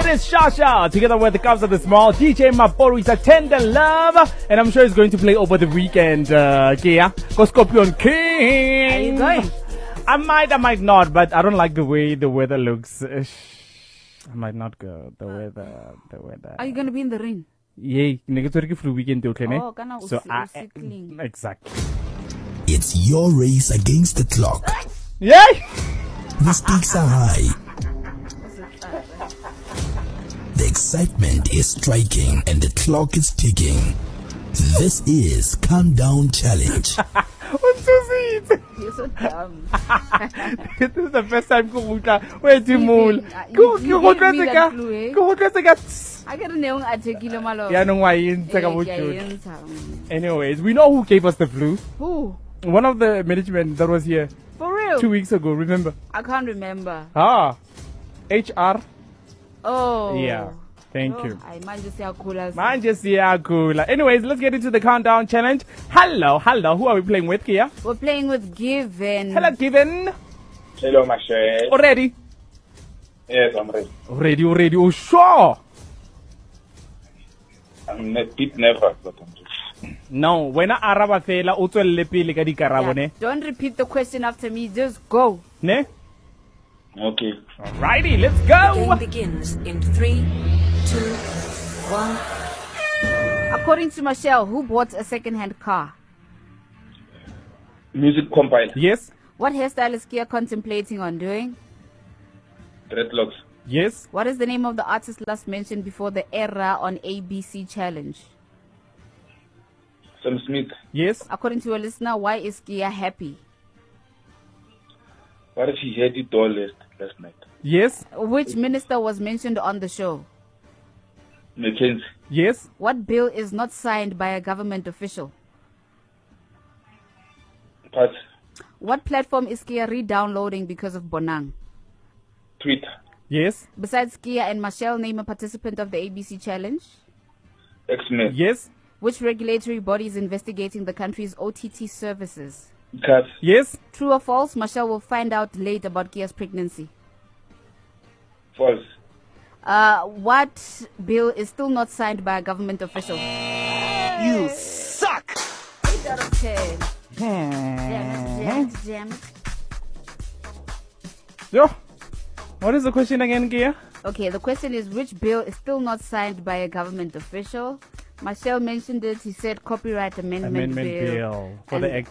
is Shasha, together with the Cubs of the Small, DJ Maporu is a Tender Love, and I'm sure he's going to play over the weekend, Kia, go Scorpion King. Are you going? I might not, but I don't like the way the weather looks. I might not go. The weather. Are you going to be in the rain? Yay, negative for weekend, okay? Oh, so exactly. It's your race against the clock. Yay! The stakes are high. The excitement is striking and the clock is ticking. This is Countdown Challenge. What's so sweet? You're so dumb. This is the first time where do you move? I get a neon article, my love. Yeah, no, why anyways, we know who gave us the flu. Who? One of the management that was here For real? 2 weeks ago, remember? I can't remember. HR. Oh. Yeah. Thank you. I might just say how cool as cool. Anyways, let's get into the countdown challenge. Hello. Who are we playing with, Kia? We're playing with Given. Hello, Given. Hello, Michelle. Already? Yes, I'm ready. Ready. Oh, sure. I'm a bit nervous, but I'm ready. No, when I araba fela, utswelle pele ka dikarabo ne. Don't repeat the question after me. Just go. Ne? Okay. Alrighty, let's go. The game begins in 3, 2, 1. According to Michelle, who bought a second-hand car? Music compile. Yes. What hairstyle is Kia contemplating on doing? Dreadlocks. Yes. What is the name of the artist last mentioned before the era on ABC Challenge? Sam Smith. Yes. According to a listener, why is Kia happy? What if he had it all last night? Yes. Which minister was mentioned on the show? Mackenzie. Yes. What bill is not signed by a government official? Pass. What platform is Kia re-downloading because of Bonang? Twitter. Yes. Besides Kia and Michelle, name a participant of the ABC Challenge. X-Men. Yes. Which regulatory body is investigating the country's OTT services? Cat. Yes. True or false, Michelle will find out late about Kia's pregnancy. False. What bill is still not signed by a government official? You suck! 8 out of 10. Damn it. Yo. What is the question again, Kia? Okay, the question is, which bill is still not signed by a government official? Michelle mentioned it. He said copyright amendment bill. For the